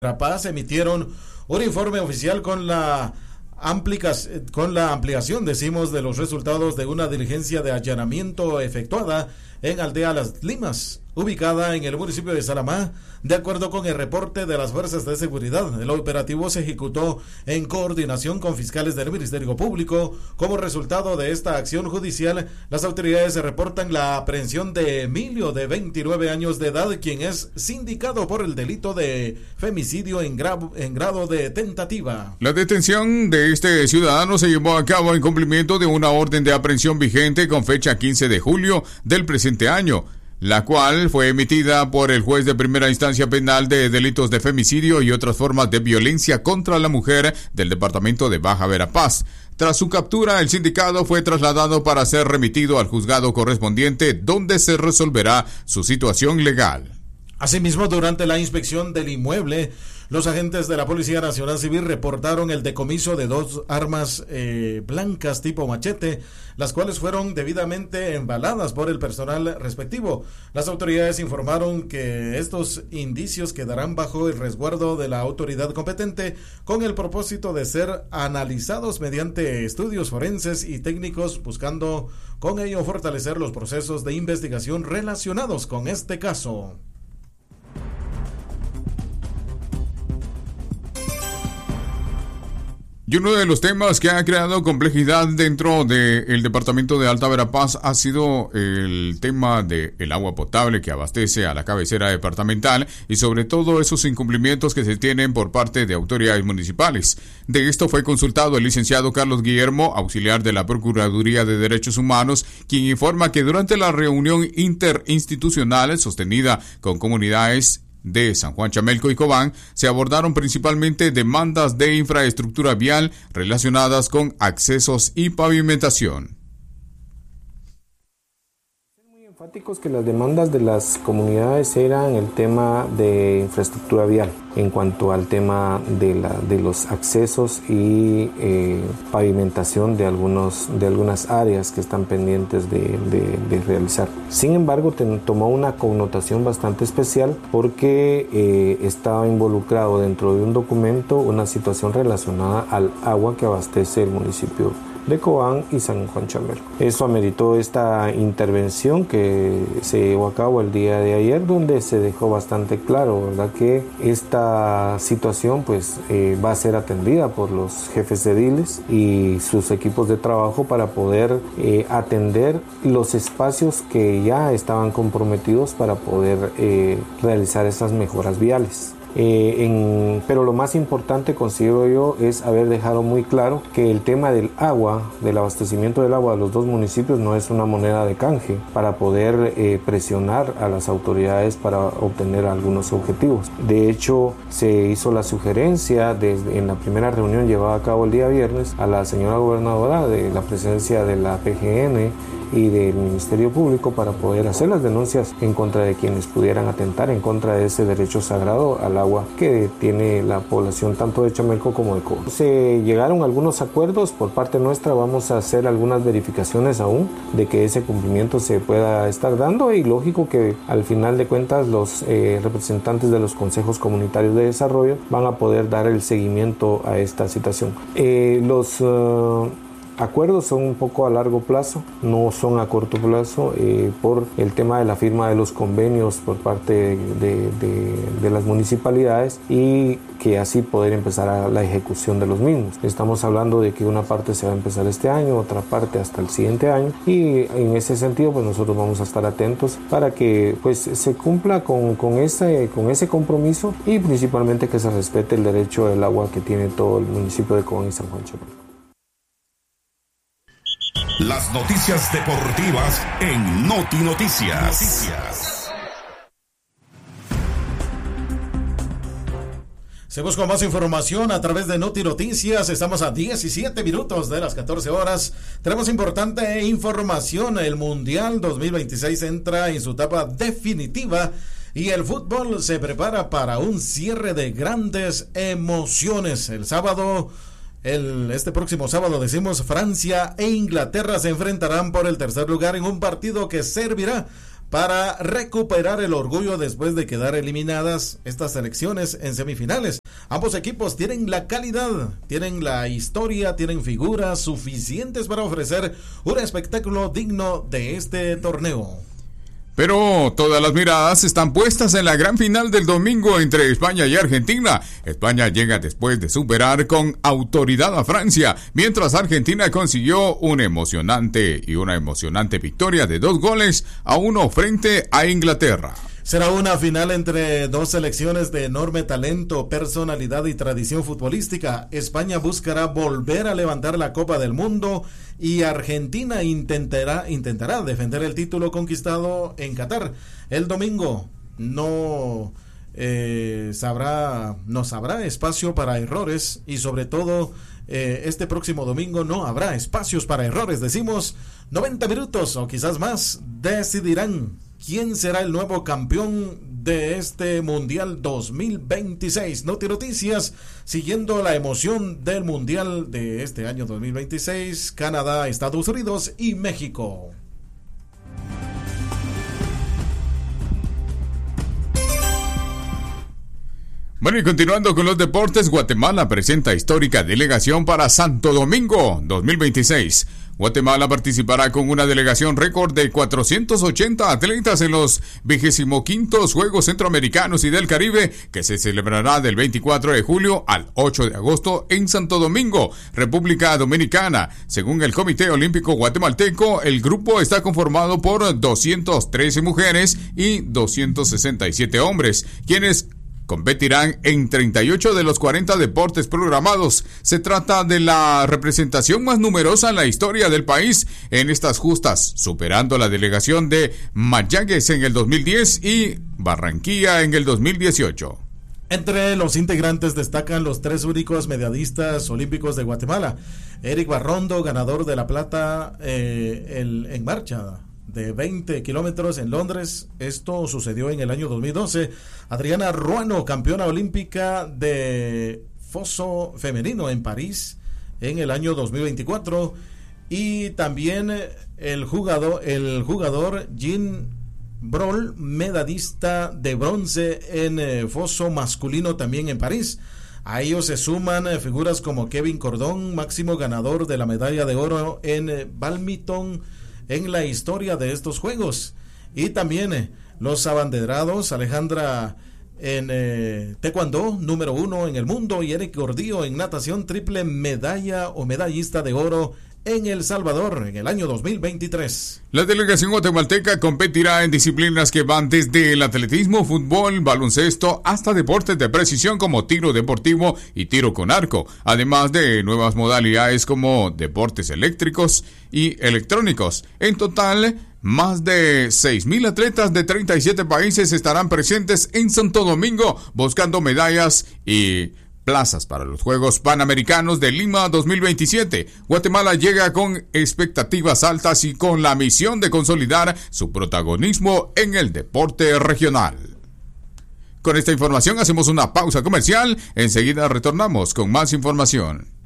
Paz emitieron un informe oficial con la ampliación, decimos, de los resultados de una diligencia de allanamiento efectuada en Aldea Las Limas, ubicada en el municipio de Salamá. De acuerdo con el reporte de las fuerzas de seguridad, el operativo se ejecutó en coordinación con fiscales del Ministerio Público. Como resultado de esta acción judicial, las autoridades reportan la aprehensión de Emilio, de 29 años de edad, quien es sindicado por el delito de femicidio en grado de tentativa. La detención de este ciudadano se llevó a cabo en cumplimiento de una orden de aprehensión vigente con fecha 15 de julio del presente año, la cual fue emitida por el juez de primera instancia penal de delitos de femicidio y otras formas de violencia contra la mujer del departamento de Baja Verapaz. Tras su captura, el sindicado fue trasladado para ser remitido al juzgado correspondiente, donde se resolverá su situación legal. Asimismo, durante la inspección del inmueble, los agentes de la Policía Nacional Civil reportaron el decomiso de 2 armas blancas tipo machete, las cuales fueron debidamente embaladas por el personal respectivo. Las autoridades informaron que estos indicios quedarán bajo el resguardo de la autoridad competente con el propósito de ser analizados mediante estudios forenses y técnicos, buscando con ello fortalecer los procesos de investigación relacionados con este caso. Y uno de los temas que ha creado complejidad dentro del departamento de Alta Verapaz ha sido el tema del agua potable que abastece a la cabecera departamental y sobre todo esos incumplimientos que se tienen por parte de autoridades municipales. De esto fue consultado el licenciado Carlos Guillermo, auxiliar de la Procuraduría de Derechos Humanos, quien informa que durante la reunión interinstitucional sostenida con comunidades de San Juan Chamelco y Cobán, se abordaron principalmente demandas de infraestructura vial relacionadas con accesos y pavimentación. Muy enfáticos que las demandas de las comunidades eran el tema de infraestructura vial, en cuanto al tema de los accesos y pavimentación de algunas áreas que están pendientes de realizar. Sin embargo, tomó una connotación bastante especial porque estaba involucrado dentro de un documento una situación relacionada al agua que abastece el municipio de Cobán y San Juan Chamelco. Eso ameritó esta intervención que se llevó a cabo el día de ayer, donde se dejó bastante claro, ¿verdad?, que esta situación pues va a ser atendida por los jefes ediles y sus equipos de trabajo para poder atender los espacios que ya estaban comprometidos para poder realizar esas mejoras viales. Pero lo más importante, considero yo, es haber dejado muy claro que el tema del agua, del abastecimiento del agua de los 2 municipios no es una moneda de canje para poder presionar a las autoridades para obtener algunos objetivos. De hecho, se hizo la sugerencia en la primera reunión llevada a cabo el día viernes a la señora gobernadora de la presencia de la PGN y del Ministerio Público para poder hacer las denuncias en contra de quienes pudieran atentar en contra de ese derecho sagrado al agua que tiene la población tanto de Chamelco como de Cobán. Se llegaron algunos acuerdos por parte nuestra, vamos a hacer algunas verificaciones aún de que ese cumplimiento se pueda estar dando y lógico que al final de cuentas los representantes de los consejos comunitarios de desarrollo van a poder dar el seguimiento a esta situación. Los acuerdos son un poco a largo plazo, no son a corto plazo, por el tema de la firma de los convenios por parte de las municipalidades y que así poder empezar la ejecución de los mismos. Estamos hablando de que una parte se va a empezar este año, otra parte hasta el siguiente año y en ese sentido pues nosotros vamos a estar atentos para que pues se cumpla con ese compromiso y principalmente que se respete el derecho del agua que tiene todo el municipio de Cobán y San Juan Chamelco. Las noticias deportivas en Noti Noticias. Seguimos con más información a través de Noti Noticias. Estamos a 17 minutos de las 14 horas. Tenemos importante información. El Mundial 2026 entra en su etapa definitiva y el fútbol se prepara para un cierre de grandes emociones. Este próximo sábado, decimos, Francia e Inglaterra se enfrentarán por el tercer lugar en un partido que servirá para recuperar el orgullo después de quedar eliminadas estas selecciones en semifinales. Ambos equipos tienen la calidad, tienen la historia, tienen figuras suficientes para ofrecer un espectáculo digno de este torneo. Pero todas las miradas están puestas en la gran final del domingo entre España y Argentina. España llega después de superar con autoridad a Francia, mientras Argentina consiguió una emocionante victoria de 2-1 frente a Inglaterra. Será una final entre dos selecciones de enorme talento, personalidad y tradición futbolística. España buscará volver a levantar la Copa del Mundo y Argentina intentará defender el título conquistado en Qatar. El domingo no habrá espacio para errores y sobre todo este próximo domingo no habrá espacios para errores. Decimos 90 minutos o quizás más decidirán quién será el nuevo campeón de este Mundial 2026. Noti Noticias, siguiendo la emoción del Mundial de este año 2026, Canadá, Estados Unidos y México. Bueno, y continuando con los deportes, Guatemala presenta histórica delegación para Santo Domingo 2026. Guatemala participará con una delegación récord de 480 atletas en los 25º Juegos Centroamericanos y del Caribe, que se celebrará del 24 de julio al 8 de agosto en Santo Domingo, República Dominicana. Según el Comité Olímpico Guatemalteco, el grupo está conformado por 213 mujeres y 267 hombres, quienes competirán en 38 de los 40 deportes programados. Se trata de la representación más numerosa en la historia del país en estas justas, superando la delegación de Mayagüez en el 2010 y Barranquilla en el 2018. Entre los integrantes destacan los 3 únicos medallistas olímpicos de Guatemala. Eric Barrondo, ganador de la plata en marcha de 20 kilómetros en Londres. Esto sucedió en el año 2012. Adriana Ruano, campeona olímpica de foso femenino en París en el año 2024. Y también el jugador Jean Brol, medallista de bronce en foso masculino también en París. A ellos se suman figuras como Kevin Cordón, máximo ganador de la medalla de oro en bádminton en la historia de estos juegos. Y también los abanderados, Alejandra en taekwondo, número 1 en el mundo, y Eric Gordillo en natación, triple medalla o medallista de oro en El Salvador en el año 2023. La delegación guatemalteca competirá en disciplinas que van desde el atletismo, fútbol, baloncesto, hasta deportes de precisión como tiro deportivo y tiro con arco, además de nuevas modalidades como deportes eléctricos y electrónicos. En total, más de 6,000 atletas de 37 países estarán presentes en Santo Domingo buscando medallas y plazas para los Juegos Panamericanos de Lima 2027. Guatemala llega con expectativas altas y con la misión de consolidar su protagonismo en el deporte regional. Con esta información hacemos una pausa comercial. Enseguida retornamos con más información.